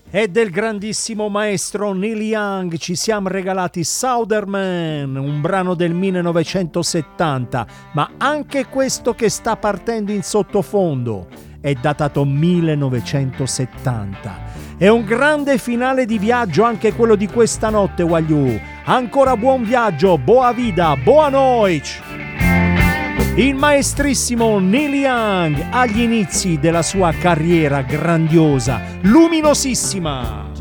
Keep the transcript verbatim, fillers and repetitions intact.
E del grandissimo maestro Neil Young ci siamo regalati Southern Man, un brano del millenovecentosettanta, ma anche questo che sta partendo in sottofondo è datato millenovecentosettanta. È un grande finale di viaggio anche quello di questa notte, Wagyu. Ancora buon viaggio, boa vida, boa noite! Il maestrissimo Neil Young agli inizi della sua carriera grandiosa, luminosissima.